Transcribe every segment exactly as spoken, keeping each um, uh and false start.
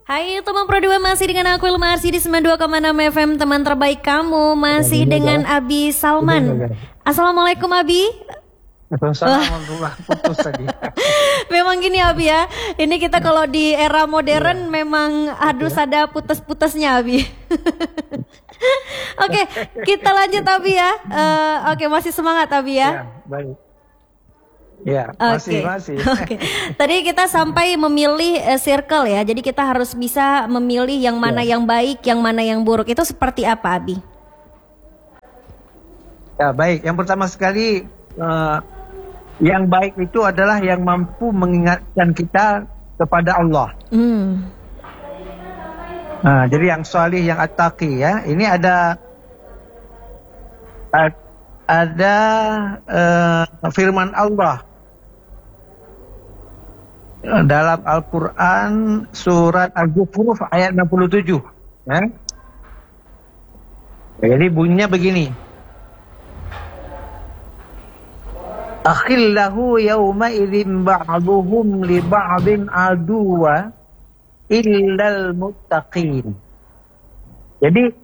Hai teman Pro dua, masih dengan aku Ilma Arsy di sembilan puluh dua koma enam F M, teman terbaik kamu. Masih dengan Abi Salman. Assalamualaikum Abi. Waalaikumsalam, putus tadi. Memang gini Abi ya, ini kita kalau di era modern yeah. memang harus ada putus-putusnya Abi. Oke, kita lanjut Abi ya. Uh, Oke, masih semangat Abi ya. Ya, baik. Ya, masih, okay. masih. Oke. Okay. Tadi kita sampai memilih uh, circle ya. Jadi kita harus bisa memilih yang mana ya. yang baik, yang mana yang buruk. Itu seperti apa, Abi? Ya, baik. Yang pertama sekali, uh, yang baik itu adalah yang mampu mengingatkan kita kepada Allah. Hmm. Nah, jadi yang salih, yang at-taqi ya. Ini ada ada uh, firman Allah dalam Al-Quran surat Al-Zukhruf ayat enam puluh tujuh ya? Jadi bunyinya begini, akhillahu yawma idzin ba'duhum li ba'din aduwa illal muttaqin. Jadi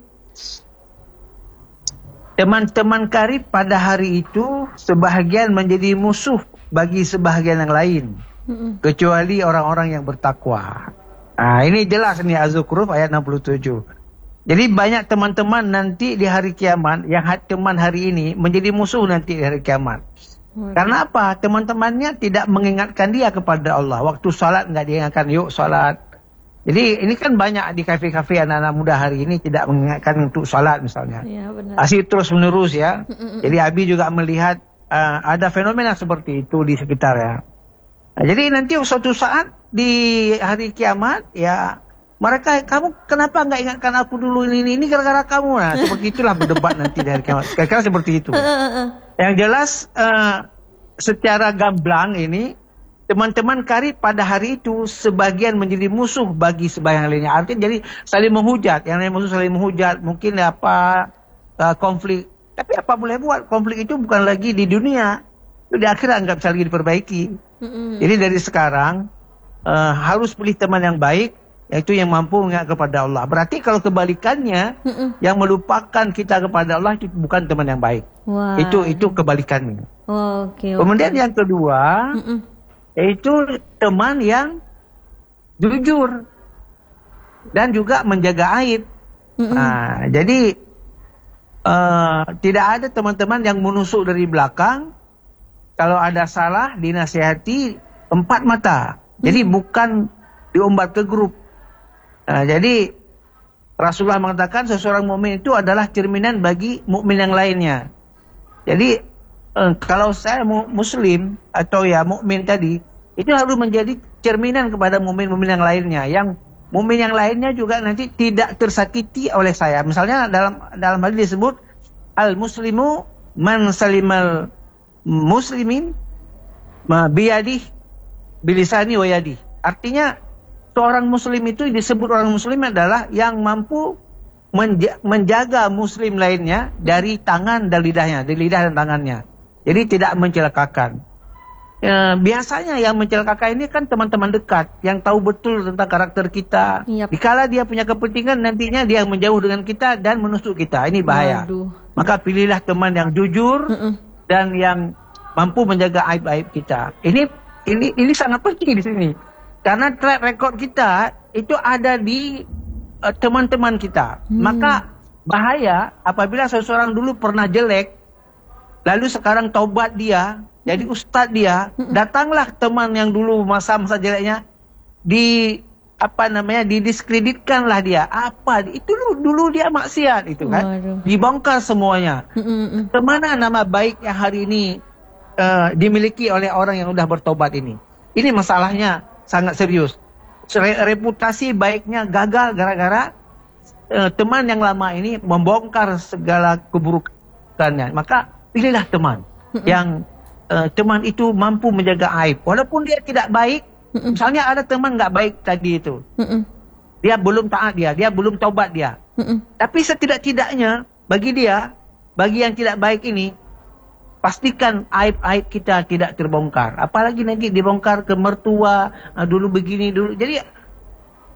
teman-teman karib pada hari itu sebahagian menjadi musuh bagi sebahagian yang lain, mm-mm. kecuali orang-orang yang bertakwa. Nah, ini jelas nih Az-Zukhruf ayat enam puluh tujuh. Jadi banyak teman-teman nanti di hari kiamat yang teman hari ini menjadi musuh nanti di hari kiamat. Mm-hmm. Karena apa? Teman-temannya tidak mengingatkan dia kepada Allah. Waktu salat nggak diingatkan, yuk salat. Jadi ini kan banyak di kafe-kafe anak-anak muda hari ini tidak mengingatkan untuk salat misalnya. Ya, benar. Masih terus menerus ya. Mm-mm. Jadi Abi juga melihat uh, ada fenomena seperti itu di sekitar ya. Nah, jadi nanti suatu saat di hari kiamat ya, mereka, kamu kenapa nggak ingatkan aku dulu ini ini, ini gara-gara kamu. Nah seperti itulah berdebat nanti di hari kiamat. Kira-kira seperti itu. Yang jelas uh, secara gamblang ini, teman-teman karib pada hari itu sebagian menjadi musuh bagi sebagian lainnya. Artinya jadi saling menghujat. Yang lain musuh saling menghujat. Mungkin apa uh, konflik. Tapi apa boleh buat? Konflik itu bukan lagi di dunia. Itu di akhirat nggak bisa lagi diperbaiki. Mm-hmm. Jadi dari sekarang uh, harus pilih teman yang baik, yaitu yang mampu mengingat kepada Allah. Berarti kalau kebalikannya, mm-hmm. yang melupakan kita kepada Allah itu bukan teman yang baik. Wow. Itu itu kebalikannya. Oh, okay, okay. Kemudian yang kedua, mm-hmm. yaitu teman yang jujur dan juga menjaga aib. Mm-hmm. Nah, jadi uh, tidak ada teman-teman yang menusuk dari belakang. Kalau ada salah dinasihati empat mata. Jadi mm-hmm. bukan diumbar ke grup. Nah, jadi Rasulullah mengatakan seseorang mukmin itu adalah cerminan bagi mukmin yang lainnya. Jadi uh, kalau saya muslim atau ya mukmin tadi, itu harus menjadi cerminan kepada mukmin-mukmin yang lainnya. Yang mukmin yang lainnya juga nanti tidak tersakiti oleh saya. Misalnya dalam dalam hal ini disebut al-muslimu man salimal muslimin biyadih bilisani wa yadih. Artinya seorang muslim itu disebut orang muslim adalah yang mampu menja menjaga muslim lainnya dari tangan dan lidahnya, dari lidah dan tangannya. Jadi tidak mencelakakan. Ya, biasanya yang mencelakakan ini kan teman-teman dekat yang tahu betul tentang karakter kita. Yep. Dikala dia punya kepentingan, nantinya dia menjauh dengan kita dan menusuk kita. Ini bahaya. Waduh. Maka pilihlah teman yang jujur Mm-mm. dan yang mampu menjaga aib-aib kita. Ini ini ini sangat penting di sini. Karena track record kita itu ada di uh, teman-teman kita. Hmm. Maka bahaya apabila seseorang dulu pernah jelek, lalu sekarang taubat dia, jadi ustadz dia, datanglah teman yang dulu masa-masa jeleknya, di apa namanya, didiskreditkanlah dia. Apa? Itu dulu, dulu dia maksiat itu kan, Waduh. dibongkar semuanya. Mm-mm. Kemana nama baik yang hari ini uh, dimiliki oleh orang yang sudah bertobat ini? Ini masalahnya sangat serius. Reputasi baiknya gagal gara-gara uh, teman yang lama ini membongkar segala keburukannya. Maka pilihlah teman Mm-mm. yang Uh, teman itu mampu menjaga aib. Walaupun dia tidak baik, Mm-mm. misalnya ada teman nggak baik tadi itu, Mm-mm. dia belum taat dia, dia belum taubat dia. Mm-mm. Tapi setidak-tidaknya bagi dia, bagi yang tidak baik ini, pastikan aib-aib kita tidak terbongkar. Apalagi nanti dibongkar ke mertua, uh, dulu begini dulu. Jadi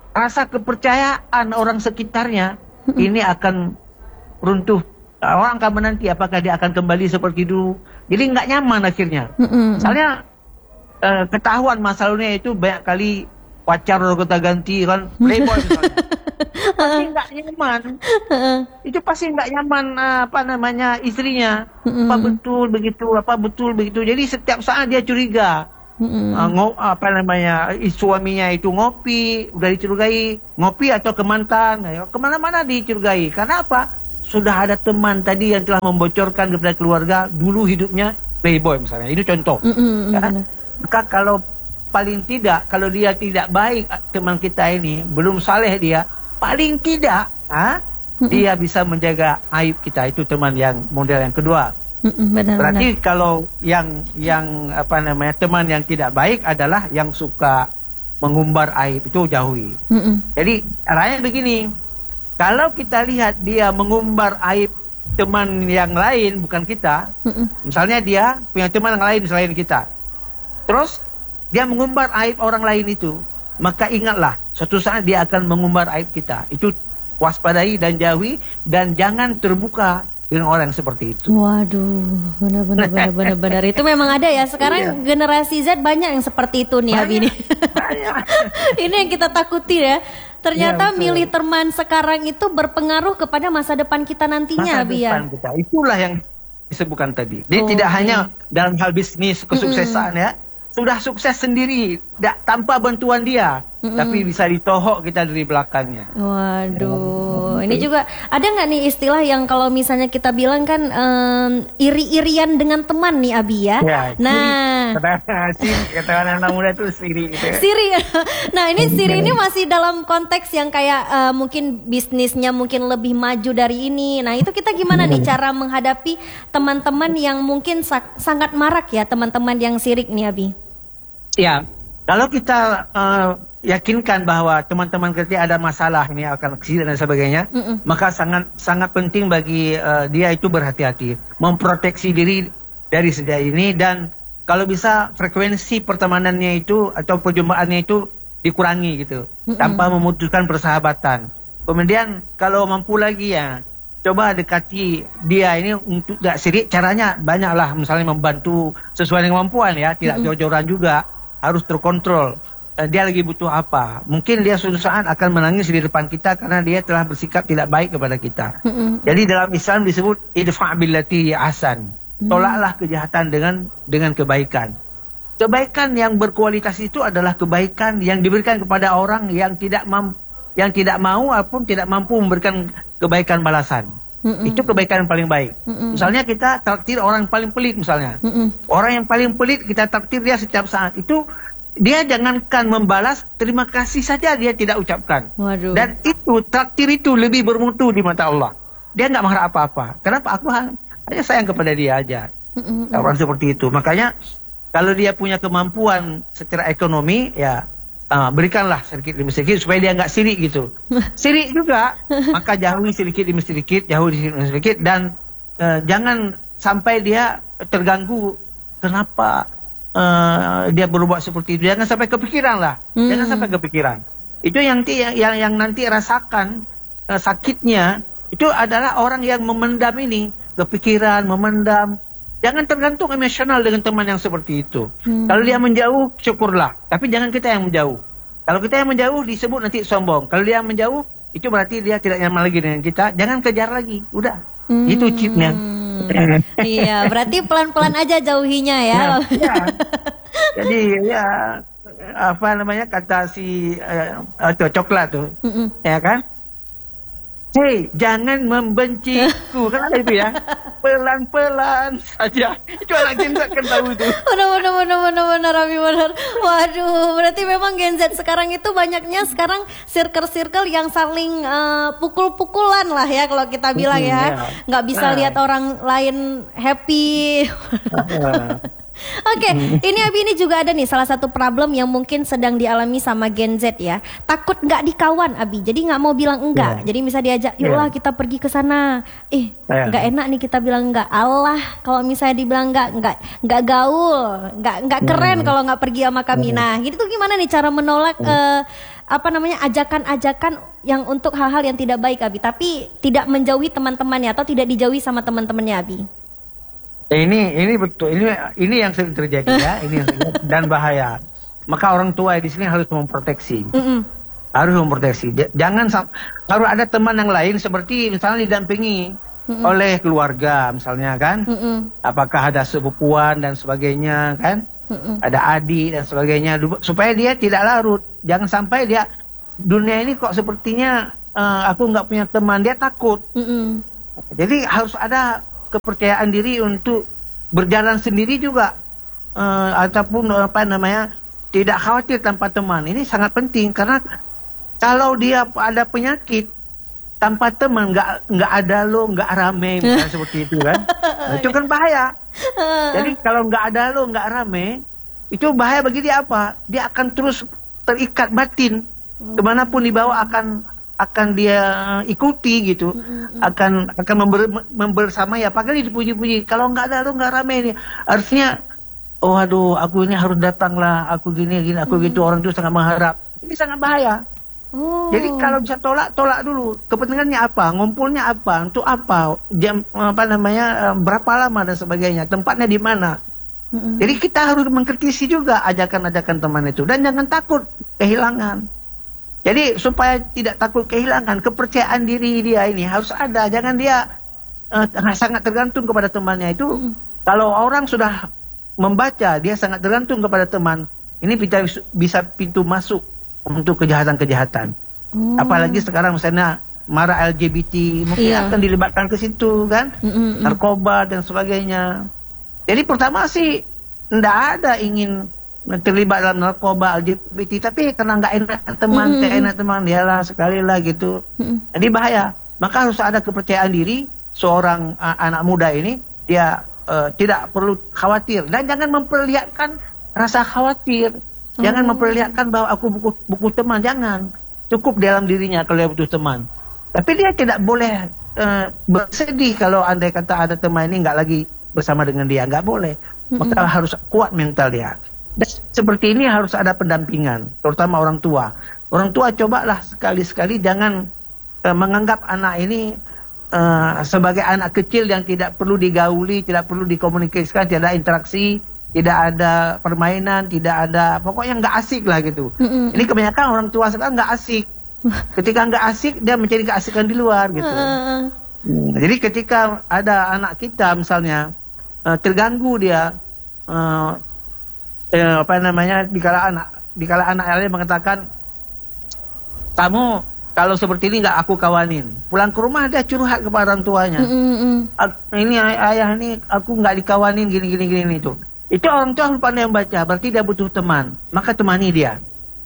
rasa kepercayaan orang sekitarnya ini akan runtuh. Orang akan menanti apakah dia akan kembali seperti dulu. Jadi nggak nyaman akhirnya. Misalnya uh, ketahuan masalahnya itu banyak kali pacar udah kita ganti kan, playboy misalnya. Pasti nggak nyaman. Itu pasti nggak nyaman uh, apa namanya istrinya. Apa betul begitu, apa betul begitu. Jadi setiap saat dia curiga. Uh, ngo, apa namanya suaminya itu ngopi, udah dicurigai ngopi atau ke mantan, kemana-mana dicurigai. Karena apa? Sudah ada teman tadi yang telah membocorkan kepada keluarga dulu hidupnya playboy misalnya. Ini contoh. Ya? Maka kalau paling tidak kalau dia tidak baik teman kita ini, belum saleh dia, paling tidak ha? dia bisa menjaga aib kita. Itu teman yang model yang kedua. Benar, berarti benar. Kalau yang yang apa namanya teman yang tidak baik adalah yang suka mengumbar aib, itu jauhi. Mm-mm. Jadi arahnya begini, kalau kita lihat dia mengumbar aib teman yang lain bukan kita, Mm-mm. misalnya dia punya teman yang lain selain kita, terus dia mengumbar aib orang lain itu, maka ingatlah suatu saat dia akan mengumbar aib kita. Itu waspadai dan jauhi, dan jangan terbuka dengan orang seperti itu. Waduh, benar-benar benar-benar benar. Itu memang ada ya. Sekarang iya. Generasi Z banyak yang seperti itu nih, Abi. Ini yang kita takuti ya. Ternyata ya, milih teman sekarang itu berpengaruh kepada masa depan kita nantinya, masa Abi ya. Kita. Itulah yang disebutkan tadi. Dia oh, tidak okay. hanya dalam hal bisnis kesuksesan mm-hmm. ya. Sudah sukses sendiri, tidak tanpa bantuan dia, mm-hmm. tapi bisa ditohok kita dari belakangnya. Waduh, ini juga ada nggak nih istilah yang kalau misalnya kita bilang kan um, iri-irian dengan teman nih, Abi ya? Ya nah, kata anak muda itu siri. Gitu ya. Siri. Nah ini siri ini masih dalam konteks yang kayak uh, mungkin bisnisnya mungkin lebih maju dari ini. Nah itu kita gimana nih cara menghadapi teman-teman yang mungkin sa- sangat marak ya, teman-teman yang sirik nih, Abi? Ya, kalau kita uh, yakinkan bahwa teman-teman kita ada masalah ini akan kecil dan sebagainya, Mm-mm. maka sangat sangat penting bagi uh, dia itu berhati-hati, memproteksi diri dari sejak ini, dan kalau bisa frekuensi pertemanannya itu atau perjumpaannya itu dikurangi gitu, Mm-mm. tanpa memutuskan persahabatan. Kemudian kalau mampu lagi ya, coba dekati dia ini untuk gak sirik. Caranya banyaklah, misalnya membantu sesuai dengan kemampuan ya, tidak Mm-mm. jor-joran juga. Harus terkontrol, uh, dia lagi butuh apa. Mungkin dia suatu saat akan menangis di depan kita karena dia telah bersikap tidak baik kepada kita. Mm-hmm. Jadi dalam Islam disebut idfa' billati ahsan. Tolaklah kejahatan dengan dengan kebaikan. Kebaikan yang berkualitas itu adalah kebaikan yang diberikan kepada orang yang tidak mam- yang tidak mau ataupun tidak mampu memberikan kebaikan balasan. Mm-mm. Itu kebaikan yang paling baik. Mm-mm. Misalnya kita traktir orang yang paling pelit misalnya. Mm-mm. Orang yang paling pelit kita traktir dia setiap saat. Itu dia jangankan membalas, terima kasih saja dia tidak ucapkan. Waduh. Dan itu traktir itu lebih bermutu di mata Allah. Dia nggak marah apa-apa. Kenapa? Aku hanya sayang kepada dia aja. Mm-mm. Orang seperti itu. Makanya kalau dia punya kemampuan secara ekonomi ya, Uh, berikanlah sedikit demi sedikit supaya dia nggak sirik gitu. Sirik juga, maka jauhi sedikit demi sedikit, jauhi sedikit demi sedikit, dan uh, jangan sampai dia terganggu. Kenapa uh, dia berbuat seperti itu? Jangan sampai kepikiran lah, hmm. jangan sampai kepikiran. Itu yang yang yang, yang nanti rasakan uh, sakitnya itu adalah orang yang memendam ini, kepikiran, memendam. Jangan tergantung emosional dengan teman yang seperti itu. Hmm. Kalau dia menjauh, syukurlah. Tapi jangan kita yang menjauh. Kalau kita yang menjauh, disebut nanti sombong. Kalau dia yang menjauh, itu berarti dia tidak nyaman lagi dengan kita. Jangan kejar lagi. Udah. Hmm. Itu chipnya. Iya, berarti pelan-pelan aja jauhinya ya. Nah, ya. Jadi ya, apa namanya, kata si uh, uh, coklat tuh. Mm-mm. Ya kan? Hei, jangan membenciku. Kan ada itu ya. Pelan-pelan saja. Itu anak Gen Z kan tahu itu. Benar, benar, benar, benar, benar, Abi, benar. Waduh, berarti memang Gen Z sekarang itu banyaknya sekarang circle-circle yang saling uh, pukul-pukulan lah ya kalau kita bilang ya. Nggak bisa nah. lihat orang lain happy. Oke, okay, ini Abi ini juga ada nih salah satu problem yang mungkin sedang dialami sama Gen Z ya. Takut nggak dikawan, Abi. Jadi nggak mau bilang enggak. Yeah. Jadi bisa diajak, yuklah yeah. kita pergi ke sana. Eh, nggak yeah. enak nih kita bilang enggak. Allah, kalau misalnya dibilang enggak, enggak, enggak gaul, enggak, enggak keren yeah. kalau nggak pergi sama kami. Yeah. Nah, gitu tuh gimana nih cara menolak yeah. uh, apa namanya ajakan-ajakan yang untuk hal-hal yang tidak baik Abi, tapi tidak menjauhi teman-temannya atau tidak dijauhi sama teman-temannya Abi. Ini ini betul, ini ini yang sering terjadi ya, ini yang sering, dan bahaya. Maka orang tua di sini harus memproteksi, mm-mm. harus memproteksi. Jangan kalau ada teman yang lain seperti misalnya didampingi mm-mm. oleh keluarga misalnya kan, mm-mm. apakah ada sepupuan dan sebagainya kan, mm-mm. ada adik dan sebagainya, supaya dia tidak larut. Jangan sampai dia dunia ini kok sepertinya uh, aku nggak punya teman, dia takut. Mm-mm. Jadi harus ada kepercayaan diri untuk berjalan sendiri juga, uh, ataupun apa namanya tidak khawatir tanpa teman. Ini sangat penting karena kalau dia ada penyakit tanpa teman, nggak nggak ada lo, nggak rame misalnya seperti itu kan, nah, itu kan bahaya. Jadi kalau nggak ada lo, nggak rame, itu bahaya bagi dia apa? Dia akan terus terikat batin, kemanapun dibawa akan akan dia ikuti gitu, mm-hmm. akan akan member, membersamai, apalagi dipuji-puji. Kalau nggak ada lu nggak rame ini, artinya oh aduh aku ini harus datanglah, aku gini gini, aku mm-hmm. gitu, orang itu sangat mengharap. Ini sangat bahaya. Oh. Jadi kalau bisa tolak, tolak dulu. Kepentingannya apa? Ngumpulnya apa? Untuk apa? Jam apa namanya? Berapa lama dan sebagainya? Tempatnya di mana? Mm-hmm. Jadi kita harus mengkritisi juga ajakan-ajakan teman itu, dan jangan takut kehilangan. Jadi supaya tidak takut kehilangan, kepercayaan diri dia ini harus ada. Jangan dia uh, sangat tergantung kepada temannya itu. Mm. Kalau orang sudah membaca, dia sangat tergantung kepada teman. Ini bisa, bisa pintu masuk untuk kejahatan-kejahatan. Mm. Apalagi sekarang misalnya marah L G B T, mungkin yeah. akan dilibatkan ke situ kan, Mm-mm. narkoba dan sebagainya. Jadi pertama sih tidak ada ingin terlibat dalam narkoba L G B T, tapi karena nggak enak teman, mm-hmm. tidak enak teman, dialah sekali lah gitu, mm-hmm. jadi bahaya. Maka harus ada kepercayaan diri seorang uh, anak muda ini, dia uh, tidak perlu khawatir dan jangan memperlihatkan rasa khawatir, oh. jangan memperlihatkan bahwa aku buku, buku teman, jangan. Cukup dalam dirinya kalau dia butuh teman, tapi dia tidak boleh uh, bersedih kalau andai kata ada teman ini nggak lagi bersama dengan dia, nggak boleh. Maka mm-hmm. harus kuat mental dia. Dan seperti ini harus ada pendampingan, terutama orang tua. Orang tua cobalah sekali-sekali jangan uh, menganggap anak ini uh, sebagai anak kecil yang tidak perlu digauli, tidak perlu dikomunikasikan, tidak ada interaksi, tidak ada permainan, tidak ada, pokoknya nggak asik lah gitu. Mm-mm. Ini kebanyakan orang tua sekarang nggak asik. Ketika nggak asik, dia mencari keasikan di luar gitu. Hmm, jadi ketika ada anak kita misalnya uh, terganggu dia, uh, eh, apa namanya, dikala anak dikala anak dia mengatakan, kamu kalau seperti ini nggak aku kawanin, pulang ke rumah dia curhat kepada orang tuanya, mm-hmm. ini ay- ayah ini aku nggak dikawanin gini gini gini itu. Itu orang tua lupa yang baca, berarti dia butuh teman, maka temani dia,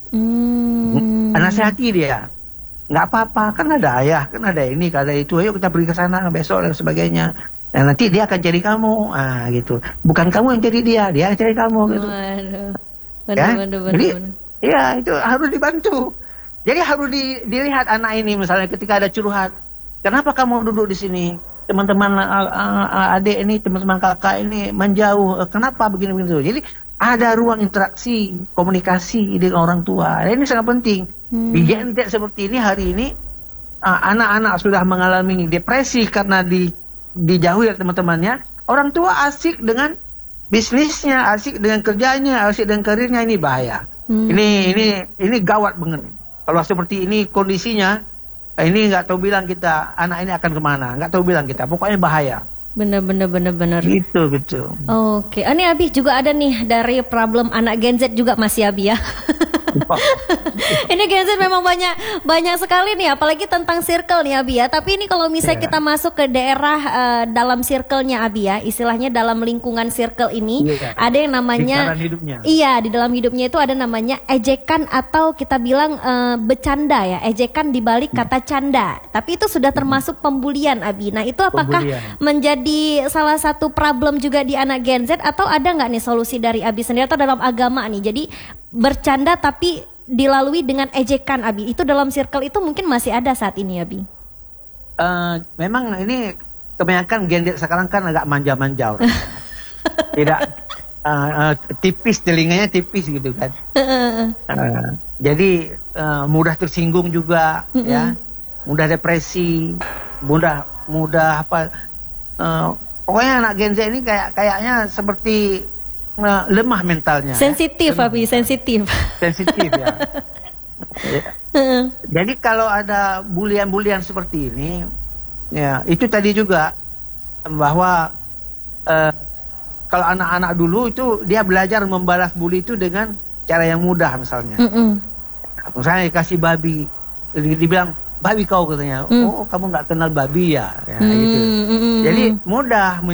mm. nasihati dia, nggak apa-apa, kan ada ayah, kan ada ini, kan ada itu, ayo kita pergi ke sana besok dan sebagainya. Nah, nanti dia akan cari kamu, ah gitu. Bukan kamu yang cari dia, dia yang cari kamu gitu. Waduh. Benar, ya? benar, benar, Jadi, benar. Ya itu harus dibantu. Jadi harus di, dilihat anak ini misalnya ketika ada curhat, kenapa kamu duduk di sini? Teman-teman adik ini, teman-teman kakak ini menjauh, kenapa begini-begini? Jadi ada ruang interaksi, komunikasi dengan orang tua. Ini sangat penting. Hmm. Di Gen Z seperti ini hari ini, anak-anak sudah mengalami depresi karena di dijauhi dari teman-temannya. Orang tua asik dengan bisnisnya, asik dengan kerjanya, asik dengan karirnya, ini bahaya. Hmm. Ini ini ini gawat banget. Kalau seperti ini kondisinya, ini nggak tahu bilang kita anak ini akan kemana, nggak tahu bilang kita. Pokoknya bahaya. Bener bener bener bener. Gitu gitu. Oke, ini Abi juga ada nih dari problem anak Gen Z juga masih Abi ya. Ini Gen Z memang banyak banyak sekali nih, apalagi tentang circle nih Abi ya. Tapi ini kalau misalnya yeah. kita masuk ke daerah uh, dalam circle-nya Abi ya, istilahnya dalam lingkungan circle ini yeah. ada yang namanya di iya di dalam hidupnya itu ada namanya ejekan atau kita bilang uh, bercanda ya, ejekan dibalik kata canda. Tapi itu sudah termasuk pembulian Abi. Nah itu apakah pembulian. menjadi salah satu problem juga di anak Gen Z, atau ada nggak nih solusi dari Abi sendiri atau dalam agama nih? Jadi bercanda tapi dilalui dengan ejekan Abi, itu dalam circle itu mungkin masih ada saat ini Abi? Uh, memang ini kebanyakan Gen Z sekarang kan agak manja-manja orang. tidak uh, uh, tipis, telinganya tipis gitu kan. uh, jadi uh, mudah tersinggung juga, mm-hmm. ya, mudah depresi, mudah mudah apa, uh, pokoknya anak Gen Z ini kayak kayaknya seperti uh, lemah mentalnya. Sensitif, ya. Abi, sensitif. Sensitif ya. ya. Jadi kalau ada bulian-bulian seperti ini, ya itu tadi juga bahwa uh, kalau anak-anak dulu itu dia belajar membalas bully itu dengan cara yang mudah misalnya. Mm-mm. Misalnya dikasih babi, dibilang babi kau katanya, mm. oh kamu nggak kenal babi ya, ya mm. gitu. Jadi mudah